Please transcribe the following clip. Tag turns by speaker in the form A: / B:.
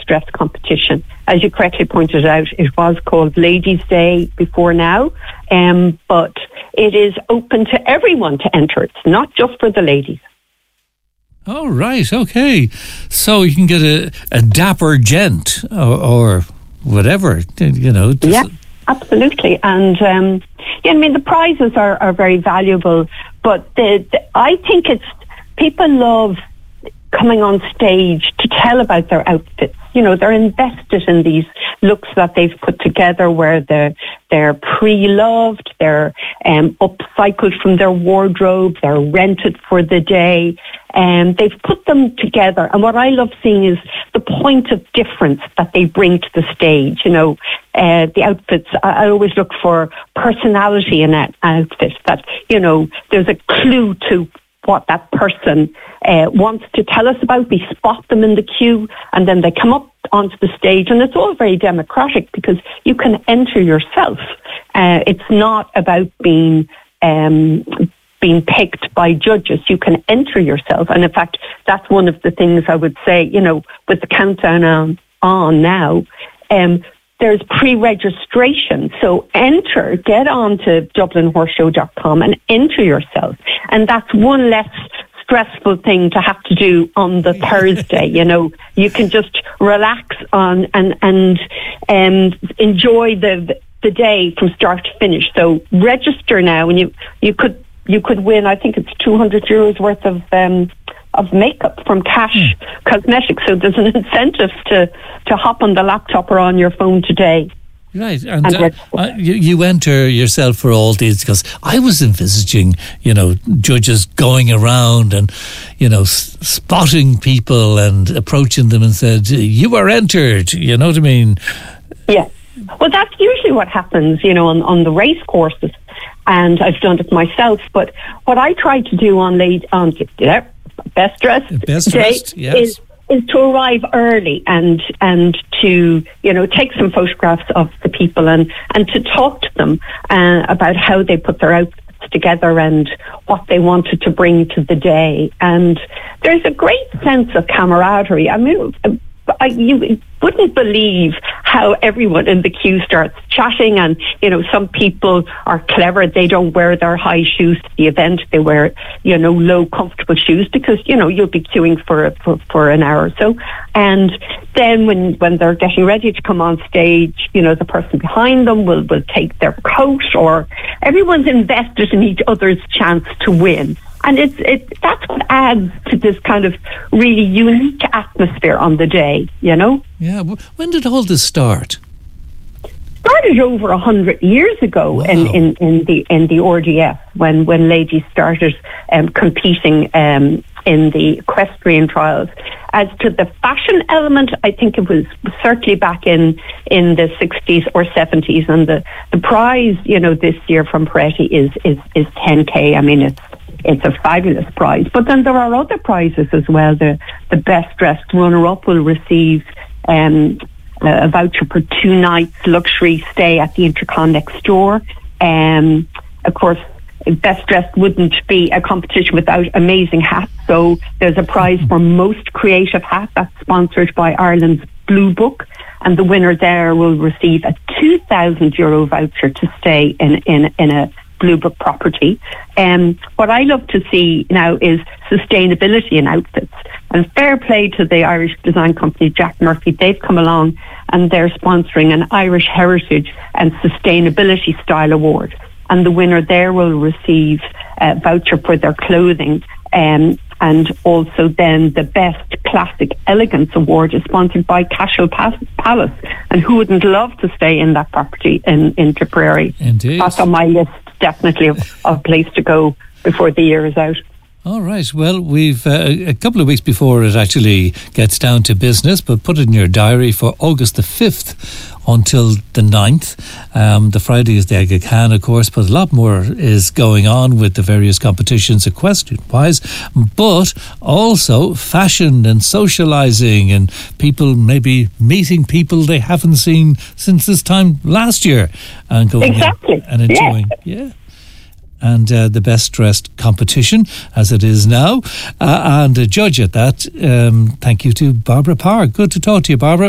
A: dress competition. As you correctly pointed out, it was called Ladies' Day before now, but it is open to everyone to enter. It's not just for the ladies.
B: Oh, right, okay. So you can get a dapper gent or whatever, you know.
A: Yeah, absolutely. And, the prizes are very valuable, but I think people love coming on stage to tell about their outfits. You know, they're invested in these looks that they've put together where they're pre-loved, they're upcycled from their wardrobe, they're rented for the day, and they've put them together. And what I love seeing is the point of difference that they bring to the stage. You know, the outfits, I always look for personality in that outfit, that, you know, there's a clue to what that person wants to tell us about. We spot them in the queue and then they come up onto the stage, and it's all very democratic because you can enter yourself. It's not about being picked by judges. You can enter yourself, and in fact that's one of the things I would say, you know, with the countdown on now, there's pre-registration. So get on to DublinHorseShow.com and enter yourself. And that's one less stressful thing to have to do on the Thursday. You know, you can just relax on and enjoy the day from start to finish. So register now, and you could win, I think it's €200 worth of makeup from Cash Cosmetics. So there's an incentive to hop on the laptop or on your phone today.
B: Right, and you enter yourself for all these, because I was envisaging, you know, judges going around and, you know, spotting people and approaching them and said, "You are entered," you know what I mean?
A: Yeah. Well, that's usually what happens, you know, on the race courses, and I've done it myself. But what I try to do on Best Dressed
B: yes,
A: is to arrive early and to, you know, take some photographs of the people and to talk to them about how they put their outfits together and what they wanted to bring to the day. And there's a great sense of camaraderie. I mean, you wouldn't believe how everyone in the queue starts chatting, and, you know, some people are clever. They don't wear their high shoes to the event. They wear, you know, low, comfortable shoes because, you know, you'll be queuing for an hour or so. And then when they're getting ready to come on stage, you know, the person behind them will take their coat, or everyone's invested in each other's chance to win. And that's what adds to this kind of really unique atmosphere on the day, you know?
B: Yeah. When did all this start?
A: Started over 100 years ago. Wow. in the RDF when ladies started competing in the equestrian trials. As to the fashion element, I think it was certainly back in the 60s or 70s, and the prize, you know, this year from Peretti is 10K. I mean, it's a fabulous prize. But then there are other prizes as well. The best dressed runner-up will receive a voucher for 2 nights luxury stay at the Intercon next door. Of course, best dressed wouldn't be a competition without amazing hats. So there's a prize for most creative hat that's sponsored by Ireland's Blue Book, and the winner there will receive a €2,000 voucher to stay in a Blue Book property. What I love to see now is sustainability in outfits, and fair play to the Irish design company Jack Murphy. They've come along and they're sponsoring an Irish Heritage and Sustainability Style Award, and the winner there will receive a voucher for their clothing, and also then the Best Classic Elegance Award is sponsored by Cashel Palace, and who wouldn't love to stay in that property in Tipperary?
B: Indeed.
A: That's on my list, definitely, of a place to go before the year is out.
B: All right. Well, we've a couple of weeks before it actually gets down to business, but put it in your diary for August the 5th until the 9th. The Friday is the Aga Khan, of course, but a lot more is going on with the various competitions equestrian-wise, but also fashion and socialising and people maybe meeting people they haven't seen since this time last year and going
A: exactly.
B: and enjoying. Yeah. And the best dressed competition as it is now, and a judge at that. Thank you to Barbara Parr. Good to talk to you, Barbara.